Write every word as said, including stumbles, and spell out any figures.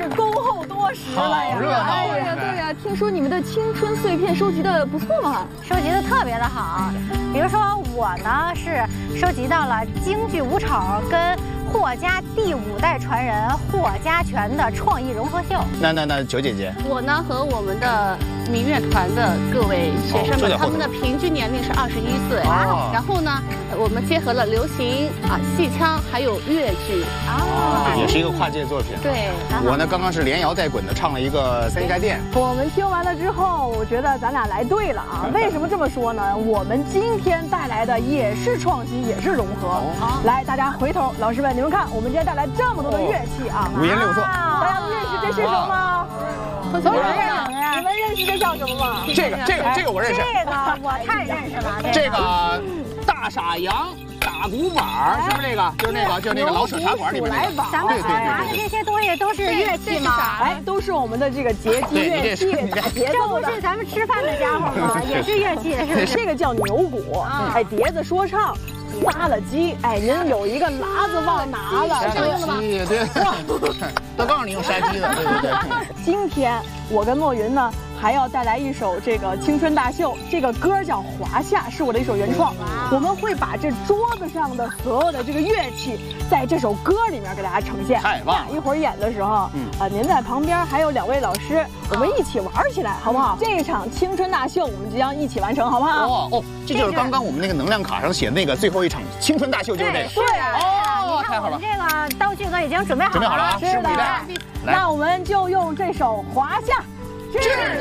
是恭候多时了呀！ 好热闹啊对呀对呀，听说你们的青春碎片收集的不错嘛？ 收集的特别的好。比如说我呢是收集到了京剧舞丑跟霍家第五代传人霍家拳的创意融合秀。 那那那九姐姐， 我呢和我们的民乐团的各位学生们， 哦他们的平均年龄是二十一岁。 哦然后呢，我们结合了流行啊、戏腔还有粤剧。 哦，也是一个跨界作品。 对， 我呢刚刚是连摇带滚的唱了一个三家店。 我们听完了之后，我觉得咱俩来对了啊！为什么这么说呢？我们今天带来的也是创新，也是融合。 哦来，大家回头，老师们，你们看，我们今天带来这么多的乐器啊， 五颜六色。 大家认识这是什么吗？同学们，你们认识这叫什么吗？ 这个这个这个我认识。 这个我太认识了。 这个大傻羊打鼓板儿，是不是这个？就是那个，就是那个老舍茶馆里面那个。 咱们拿的这些东西都是乐器吗？ 哎，都是我们的这个节击乐器，打节这奏的。 不是咱们吃饭的家伙吗？也是乐器，是不是？ 这个叫牛鼓，哎，碟子说唱。杀了鸡，哎，您有一个喇子忘拿了， 杀了鸡，对，都告诉你用杀鸡的，对对对。 今天我跟莫云呢，还要带来一首这个青春大秀，这个歌叫《华夏》，是我的一首原创。我们会把这桌子上的所有的这个乐器，在这首歌里面给大家呈现。 太棒了！ 一会儿演的时候，嗯啊，您在旁边还有两位老师，我们一起玩起来，好不好？这场青春大秀，我们即将一起完成，好不好？ 哦哦，这就是刚刚我们那个能量卡上写的那个最后一场青春大秀，就是这个。 是啊， 哦，太好了！ 这个道具都已经准备好了， 准备好了啊，拭目以待。 那我们就用这首《华夏》。